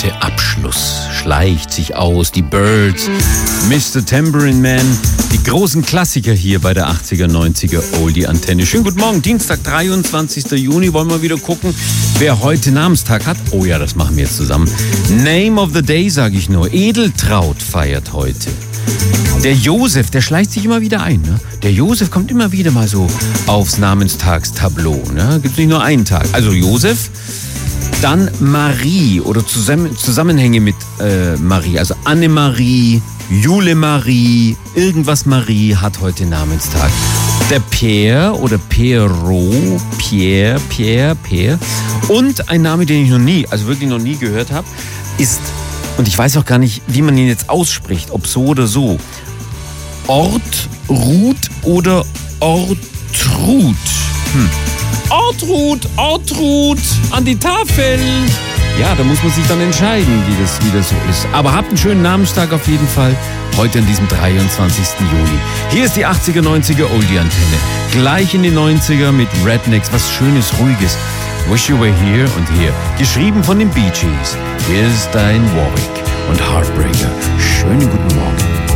zweite Abschluss schleicht sich aus. Die Byrds, Mr. Tambourine Man, die großen Klassiker hier bei der 80er, 90er Oldie-Antenne. Schönen guten Morgen, Dienstag, 23. Juni. Wollen wir wieder gucken, wer heute Namenstag hat? Oh ja, das machen wir jetzt zusammen. Name of the Day, sage ich nur. Edeltraud feiert heute. Der Josef, der schleicht sich immer wieder ein. Ne? Der Josef kommt immer wieder mal so aufs Namenstagstableau. Ne? Gibt nicht nur einen Tag. Also Josef, dann Marie oder Zusammenhänge mit Marie. Also Annemarie, Jule Marie, irgendwas Marie hat heute Namenstag. Der Pierre oder Pierrot, Pierre. Und ein Name, den ich wirklich noch nie gehört habe, ist, und ich weiß auch gar nicht, wie man ihn jetzt ausspricht, ob so oder so, Ortrud oder Ortrud. Ortrud, an die Tafel. Ja, da muss man sich dann entscheiden, wie das so ist. Aber habt einen schönen Namenstag auf jeden Fall, heute an diesem 23. Juni. Hier ist die 80er, 90er Oldie-Antenne. Gleich in die 90er mit Rednecks, was Schönes, Ruhiges. Wish You Were Here und Here. Geschrieben von den Bee Gees. Hier ist dein Warwick und Heartbreaker. Schönen guten Morgen.